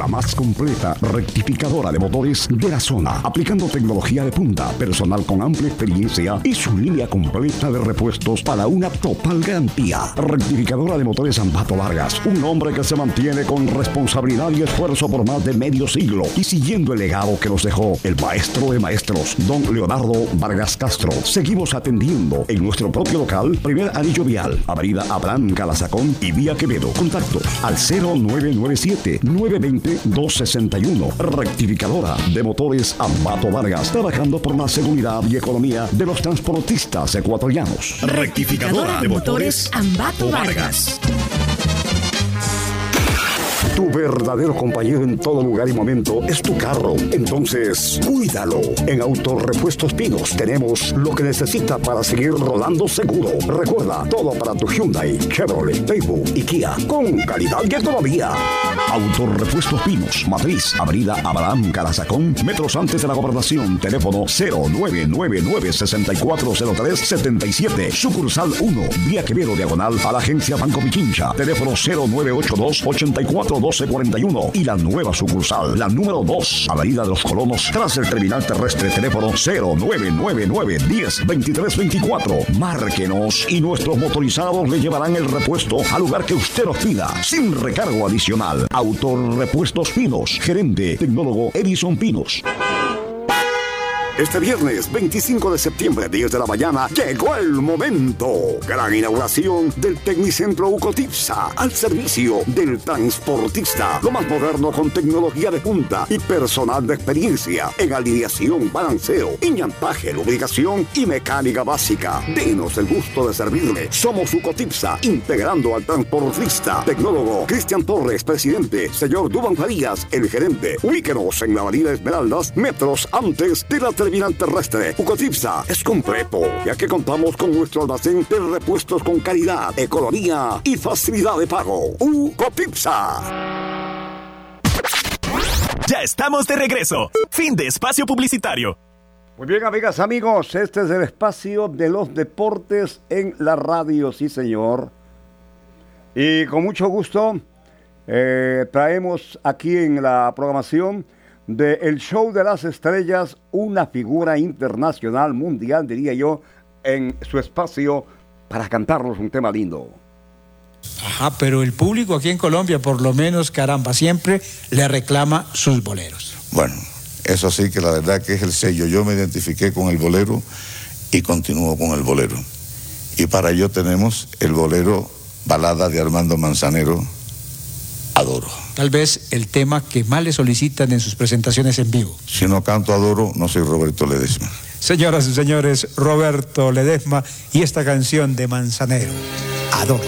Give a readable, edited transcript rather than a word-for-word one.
la más completa rectificadora de motores de la zona, aplicando tecnología de punta, personal con amplia experiencia y su línea completa de repuestos para una total garantía. Rectificadora de motores Ambato Vargas, un hombre que se mantiene con responsabilidad y esfuerzo por más de medio siglo y siguiendo el legado que nos dejó el maestro de maestros, don Leonardo Vargas Castro. Seguimos atendiendo en nuestro propio local, primer anillo vial, avenida Abraham Calazacón y vía Quevedo. Contactos al 0997-920-261. Rectificadora de motores Ambato Vargas, trabajando por la seguridad y economía de los transportistas ecuatorianos. Rectificadora de motores Ambato Vargas. Tu verdadero compañero en todo lugar y momento es tu carro. Entonces, cuídalo. En Autorepuestos Pinos tenemos lo que necesita para seguir rodando seguro. Recuerda, todo para tu Hyundai, Chevrolet, Daewoo y Kia, con calidad y economía. Autorepuestos Pinos, Matriz, avenida Abraham Calazacón, metros antes de la Gobernación. Teléfono 0999-640377. Sucursal 1, vía Quevedo, diagonal a la agencia Banco Pichincha. Teléfono 0982-841241. Y la nueva sucursal, la número 2, avenida de los Colonos, tras el terminal terrestre. Teléfono 0999-102324. Márquenos y nuestros motorizados le llevarán el repuesto al lugar que usted nos pida, sin recargo adicional. Autorepuestos Pinos, gerente tecnólogo Edison Pinos. Este viernes 25 de septiembre, 10 de la mañana, llegó el momento. Gran inauguración del Tecnicentro Ucotipsa, al servicio del transportista. Lo más moderno con tecnología de punta y personal de experiencia en alineación, balanceo, iñantaje, lubricación y mecánica básica. Denos el gusto de servirle. Somos Ucotipsa, integrando al transportista. Tecnólogo Cristian Torres, presidente. Señor Dubán Farías, el gerente. Ubíquenos en la avenida Esmeraldas, metros antes de la terminal terrestre. Ucotipsa es completo, ya que contamos con nuestro almacén de repuestos con calidad, economía y facilidad de pago. Ucotipsa. Ya estamos de regreso. Fin de espacio publicitario. Muy bien, amigas, amigos, este es el espacio de los deportes en la radio, sí señor. Y con mucho gusto traemos aquí en la programación de El Show de las Estrellas una figura internacional, mundial, diría yo, en su espacio para cantarnos un tema lindo. Ajá, pero el público aquí en Colombia, por lo menos, caramba, siempre le reclama sus boleros. Bueno, eso sí que la verdad que es el sello. Yo me identifiqué con el bolero y continúo con el bolero. Y para ello tenemos el bolero Balada de Armando Manzanero, Adoro. Tal vez el tema que más le solicitan en sus presentaciones en vivo. Si no canto Adoro, no soy Roberto Ledesma. Señoras y señores, Roberto Ledesma y esta canción de Manzanero, Adoro.